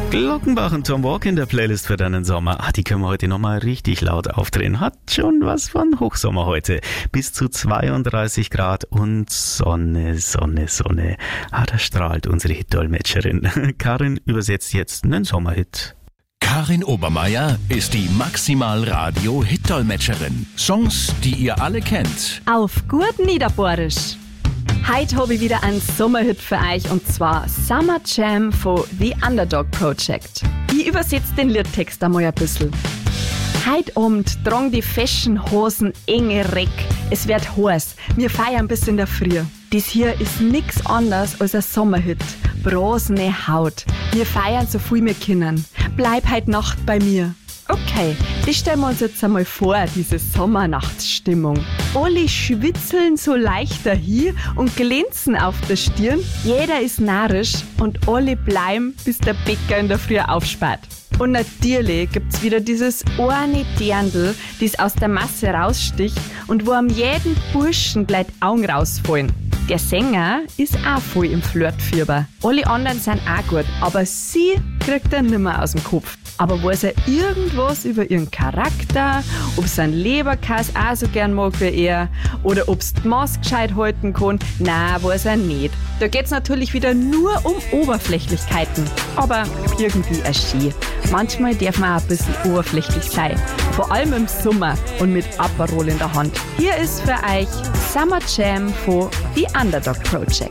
Glockenbach und Tom Walk in der Playlist für deinen Sommer. Die können wir heute nochmal richtig laut aufdrehen. Hat schon was von Hochsommer heute. Bis zu 32 Grad und Sonne. Da strahlt unsere Hit-Dolmetscherin. Karin übersetzt jetzt einen Sommerhit. Karin Obermeier ist die Maximal-Radio-Hit-Dolmetscherin. Songs, die ihr alle kennt. Auf gut Niederbohrisch. Heute habe ich wieder einen Sommerhit für euch und zwar Summer Jam von The Underdog Project. Ich übersetze den Liedtext einmal ein bisschen. Heute Abend tragen die Fashion-Hosen enge Reck. Es wird heiß. Wir feiern bis in der Früh. Das hier ist nix anderes als ein Sommerhit. Brasene Haut. Wir feiern so viel wir können. Bleib heute Nacht bei mir. Okay, das stellen wir uns jetzt einmal vor, diese Sommernachtsstimmung. Alle schwitzeln so leicht dahin und glänzen auf der Stirn. Jeder ist narrisch und alle bleiben, bis der Bäcker in der Früh aufspart. Und natürlich gibt's wieder dieses eine Dirndl, das aus der Masse raussticht und wo am jeden Burschen gleich Augen rausfallen. Der Sänger ist auch voll im Flirtfieber. Alle anderen sind auch gut, aber sie kriegt er nimmer aus dem Kopf. Aber weiß er irgendwas über ihren Charakter, ob sie einen Leberkäse auch so gern mag wie er oder ob sie die Maske gescheit halten kann? Nein, weiß er nicht. Da geht's natürlich wieder nur um Oberflächlichkeiten. Aber irgendwie auch schön. Manchmal darf man auch ein bisschen oberflächlich sein. Vor allem im Sommer und mit Aperol in der Hand. Hier ist für euch Summer Jam von The Underdog Project.